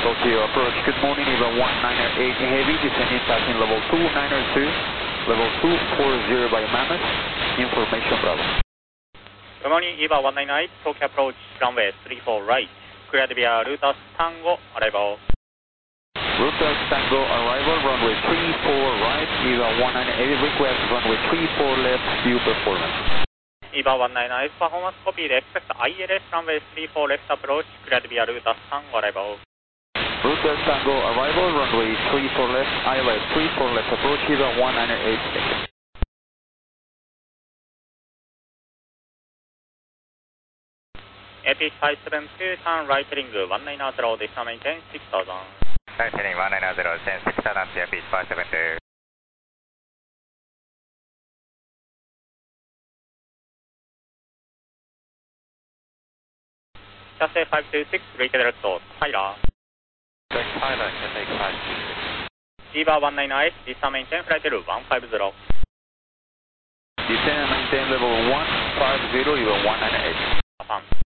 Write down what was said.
Tokyo approach, good morning, EVA 198 heavy, descending passing level 292, level 240 by Mammoth, information Bravo. Good morning, EVA 198, Tokyo approach, runway 34 right, cleared via Rutas Tango, arrival. Rutas Tango, arrival, runway 34 right, EVA 198, request runway 34 left, view performance. EVA 198, performance copy, expect ILS, runway 34 left approach, cleared via Rutas Tango, arrival. Rutas Tango, arrival, runway 34 left, ILS 34 left approach, EVA 198. APH 572, turn right heading 190, decimal maintain 6000. Right heading 190, descend 6000 to APH 572. Cathay 526, redirect to Tyler. Direct Tyler, Cathay 526. EVA 198, decimal maintain flight level 150. Descend and maintain level 150, EVA 198. Affirm.